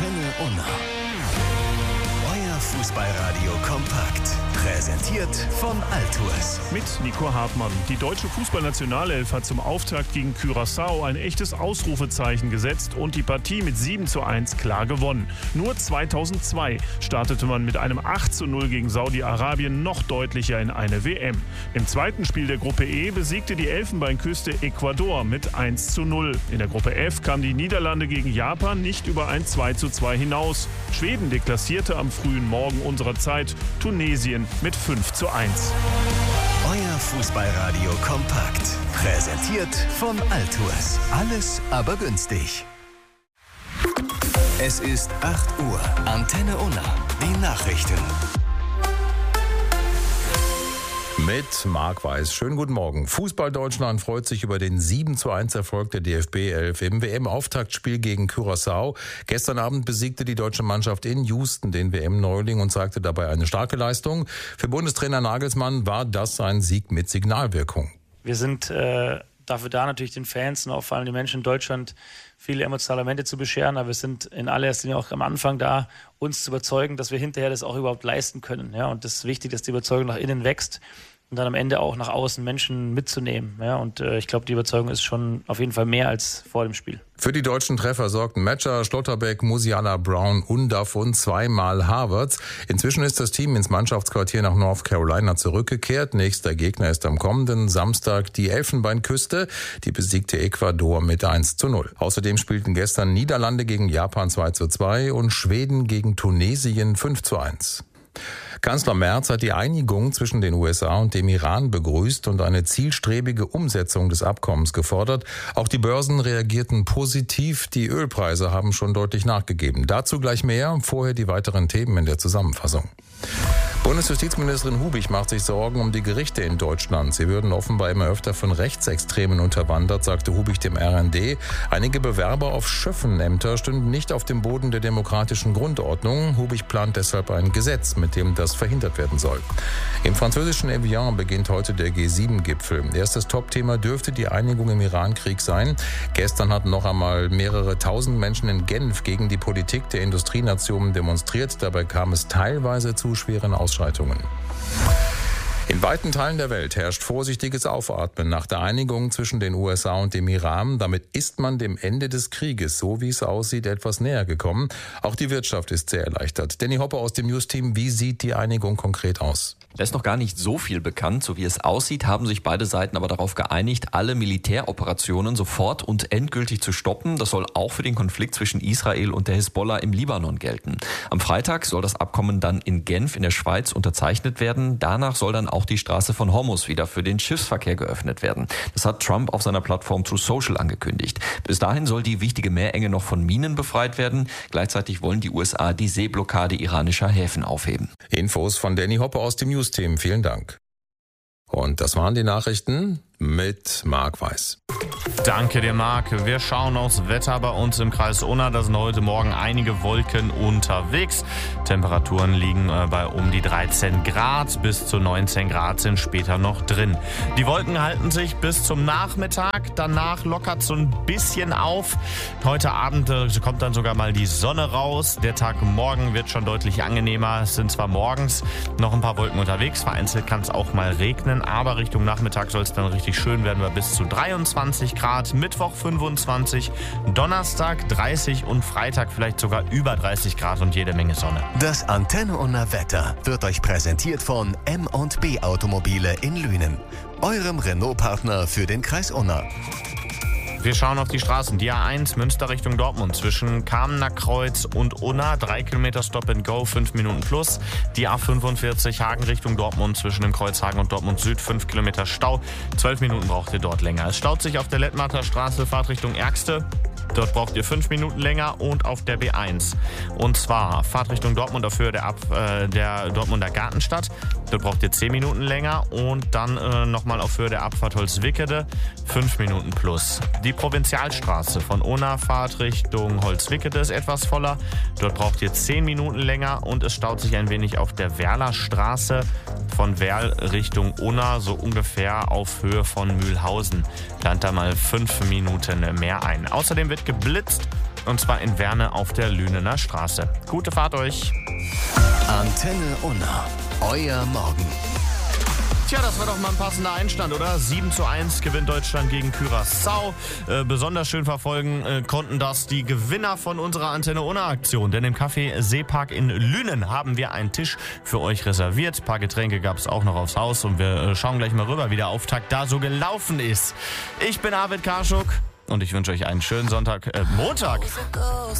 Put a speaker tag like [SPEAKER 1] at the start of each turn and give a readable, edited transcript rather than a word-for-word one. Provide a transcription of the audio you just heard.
[SPEAKER 1] Antenne Unna. Euer Fußballradio kompakt. Präsentiert von Altours.
[SPEAKER 2] Mit Nico Hartmann. Die deutsche Fußballnationalelf hat zum Auftakt gegen Curaçao ein echtes Ausrufezeichen gesetzt und die Partie mit 7:1 klar gewonnen. Nur 2002 startete man mit einem 8:0 gegen Saudi-Arabien noch deutlicher in eine WM. Im zweiten Spiel der Gruppe E besiegte die Elfenbeinküste Ecuador mit 1:0. In der Gruppe F kamen die Niederlande gegen Japan nicht über ein 2:2 hinaus. Schweden deklassierte am frühen Morgen unserer Zeit Tunesien mit 5:1.
[SPEAKER 1] Euer Fußballradio kompakt. Präsentiert von Altours. Alles aber günstig. Es ist 8 Uhr. Antenne Unna. Die Nachrichten.
[SPEAKER 3] Mit Marc Weiß. Schönen guten Morgen. Fußball Deutschland freut sich über den 7:1 Erfolg der DFB 11 im WM-Auftaktspiel gegen Curaçao. Gestern Abend besiegte die deutsche Mannschaft in Houston den WM-Neuling und zeigte dabei eine starke Leistung. Für Bundestrainer Nagelsmann war das ein Sieg mit Signalwirkung.
[SPEAKER 4] Wir sind dafür da, natürlich den Fans und auch vor allem den Menschen in Deutschland viele emotionale Momente zu bescheren. Aber wir sind in allererster Linie auch am Anfang da, uns zu überzeugen, dass wir hinterher das auch überhaupt leisten können. Ja? Und das ist wichtig, dass die Überzeugung nach innen wächst und dann am Ende auch nach außen Menschen mitzunehmen. Ja? Und ich glaube, die Überzeugung ist schon auf jeden Fall mehr als vor dem Spiel.
[SPEAKER 3] Für die deutschen Treffer sorgten Metscher, Schlotterbeck, Musiala, Brown, Undav und zweimal Havertz. Inzwischen ist das Team ins Mannschaftsquartier nach North Carolina zurückgekehrt. Nächster Gegner ist am kommenden Samstag die Elfenbeinküste. Die besiegte Ecuador mit 1:0. Außerdem spielten gestern Niederlande gegen Japan 2:2 und Schweden gegen Tunesien 5:1. Kanzler Merz hat die Einigung zwischen den USA und dem Iran begrüßt und eine zielstrebige Umsetzung des Abkommens gefordert. Auch die Börsen reagierten positiv. Die Ölpreise haben schon deutlich nachgegeben. Dazu gleich mehr. Vorher die weiteren Themen in der Zusammenfassung. Bundesjustizministerin Hubich macht sich Sorgen um die Gerichte in Deutschland. Sie würden offenbar immer öfter von Rechtsextremen unterwandert, sagte Hubich dem RND. Einige Bewerber auf Schöffenämter stünden nicht auf dem Boden der demokratischen Grundordnung. Hubich plant deshalb ein Gesetz, mit dem das verhindert werden soll. Im französischen Evian beginnt heute der G7-Gipfel. Erstes Topthema dürfte die Einigung im Iran-Krieg sein. Gestern hatten noch einmal mehrere tausend Menschen in Genf gegen die Politik der Industrienationen demonstriert. Dabei kam es teilweise zu schweren Ausschreitungen. In weiten Teilen der Welt herrscht vorsichtiges Aufatmen nach der Einigung zwischen den USA und dem Iran. Damit ist man dem Ende des Krieges, so wie es aussieht, etwas näher gekommen. Auch die Wirtschaft ist sehr erleichtert. Danny Hopper aus dem News-Team, wie sieht die Einigung konkret aus?
[SPEAKER 5] Da ist noch gar nicht so viel bekannt. So wie es aussieht, haben sich beide Seiten aber darauf geeinigt, alle Militäroperationen sofort und endgültig zu stoppen. Das soll auch für den Konflikt zwischen Israel und der Hisbollah im Libanon gelten. Am Freitag soll das Abkommen dann in Genf in der Schweiz unterzeichnet werden. Danach soll dann auch die Straße von Hormuz wieder für den Schiffsverkehr geöffnet werden. Das hat Trump auf seiner Plattform Truth Social angekündigt. Bis dahin soll die wichtige Meerenge noch von Minen befreit werden. Gleichzeitig wollen die USA die Seeblockade iranischer Häfen aufheben.
[SPEAKER 3] Infos von Danny Hopper aus dem News-Team. Vielen Dank. Und das waren die Nachrichten mit Marc Weiß.
[SPEAKER 2] Danke dir, Marc. Wir schauen aufs Wetter bei uns im Kreis Unna. Da sind heute Morgen einige Wolken unterwegs. Temperaturen liegen bei um die 13 Grad. Bis zu 19 Grad sind später noch drin. Die Wolken halten sich bis zum Nachmittag. Danach lockert so ein bisschen auf. Heute Abend kommt dann sogar mal die Sonne raus. Der Tag morgen wird schon deutlich angenehmer. Es sind zwar morgens noch ein paar Wolken unterwegs. Vereinzelt kann es auch mal regnen. Aber Richtung Nachmittag soll es dann richtig schön werden wir bis zu 23 Grad, Mittwoch 25, Donnerstag 30 und Freitag vielleicht sogar über 30 Grad und jede Menge Sonne.
[SPEAKER 1] Das Antenne Unna Wetter wird euch präsentiert von M&B Automobile in Lünen, eurem Renault-Partner für den Kreis Unna.
[SPEAKER 2] Wir schauen auf die Straßen. Die A1 Münster Richtung Dortmund zwischen Kamener Kreuz und Unna. 3 Kilometer Stop and Go, 5 Minuten plus. Die A45 Hagen Richtung Dortmund zwischen dem Kreuz Hagen und Dortmund Süd. 5 Kilometer Stau. 12 Minuten braucht ihr dort länger. Es staut sich auf der Lettmarter Straße, Fahrt Richtung Ergste. Dort braucht ihr 5 Minuten länger und auf der B1. Und zwar Fahrt Richtung Dortmund auf Höhe der Dortmunder Gartenstadt. Dort braucht ihr 10 Minuten länger und dann nochmal auf Höhe der Abfahrt Holzwickede 5 Minuten plus. Die Provinzialstraße von Unna Fahrt Richtung Holzwickede ist etwas voller. Dort braucht ihr 10 Minuten länger und es staut sich ein wenig auf der Werlerstraße von Werl Richtung Unna, so ungefähr auf Höhe von Mühlhausen. Plant da mal 5 Minuten mehr ein. Außerdem wird geblitzt und zwar in Werne auf der Lünener Straße. Gute Fahrt euch.
[SPEAKER 1] Antenne Unna, euer Morgen.
[SPEAKER 2] Tja, das war doch mal ein passender Einstand, oder? 7:1 gewinnt Deutschland gegen Curaçao. Besonders schön verfolgen konnten das die Gewinner von unserer Antenne Unna-Aktion. Denn im Café Seepark in Lünen haben wir einen Tisch für euch reserviert. Ein paar Getränke gab es auch noch aufs Haus. Und wir schauen gleich mal rüber, wie der Auftakt da so gelaufen ist. Ich bin Arvid Karschuk und ich wünsche euch einen schönen Montag.